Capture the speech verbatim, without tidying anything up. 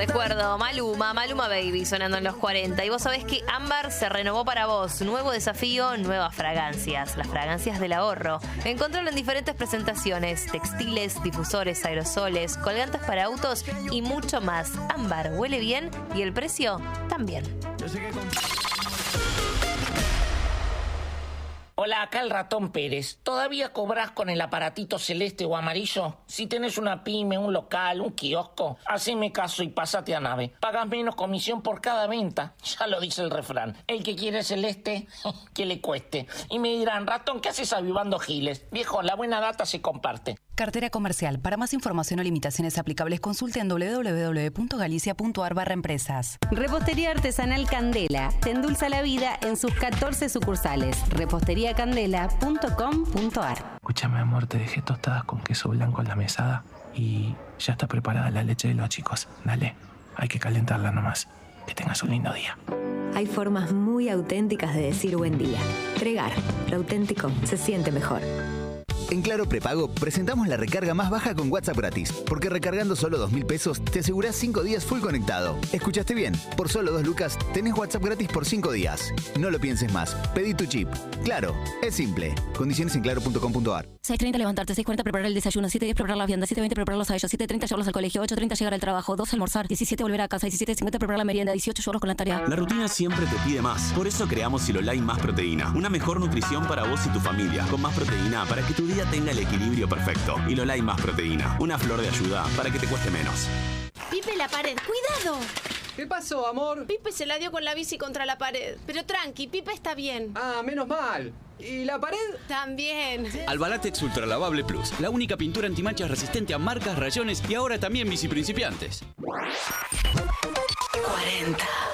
recuerdo, Maluma, Maluma Baby sonando en los cuarenta. Y vos sabés que Ámbar se renovó para vos. Nuevo desafío, nuevas fragancias. Las fragancias del ahorro. Encontralo en diferentes presentaciones. Textiles, difusores, aerosoles, colgantes para autos y mucho más. Ámbar huele bien y el precio también. Yo sé que con... Hola, acá el Ratón Pérez. ¿Todavía cobrás con el aparatito celeste o amarillo? Si tenés una pyme, un local, un kiosco, haceme caso y pásate a Nave. Pagas menos comisión por cada venta. Ya lo dice el refrán. El que quiere celeste, que le cueste. Y me dirán, Ratón, ¿qué haces avivando giles? Viejo, la buena data se comparte. Cartera comercial. Para más información o limitaciones aplicables, consulte en doble u doble u doble u punto galicia punto a r barra empresas. Repostería Artesanal Candela. Te endulza la vida en sus catorce sucursales. repostería candela punto com punto a r. Escúchame, amor, te dejé tostadas con queso blanco en la mesada y ya está preparada la leche de los chicos. Dale, hay que calentarla nomás. Que tengas un lindo día. Hay formas muy auténticas de decir buen día. Pregar. Lo auténtico se siente mejor. En Claro Prepago presentamos la recarga más baja con WhatsApp gratis, porque recargando solo dos mil pesos te asegurás cinco días full conectado. ¿Escuchaste bien? Por solo dos lucas tenés WhatsApp gratis por cinco días. No lo pienses más. Pedí tu chip. Claro, es simple. Condiciones en claro punto com punto a r. seis treinta levantarte, seis cuarenta preparar el desayuno, siete diez preparar la vianda, siete veinte prepararlos a ellos, siete treinta llevarlos al colegio, ocho treinta llegar al trabajo, doce almorzar, diecisiete volver a casa, diecisiete cincuenta preparar la merienda, dieciocho llevarlos con la tarea. La rutina siempre te pide más. Por eso creamos Silolai Más Proteína. Una mejor nutrición para vos y tu familia. Con más proteína para que tu día tenga el equilibrio perfecto. Y Lolai Más Proteína. Una flor de ayuda para que te cueste menos. Pipe, la pared. ¡Cuidado! ¿Qué pasó, amor? Pipe se la dio con la bici contra la pared. Pero tranqui, Pipe está bien. Ah, menos mal. ¿Y la pared? También. Albalatex Ultra Lavable Plus. La única pintura antimanchas resistente a marcas, rayones y ahora también bici principiantes. cuarenta.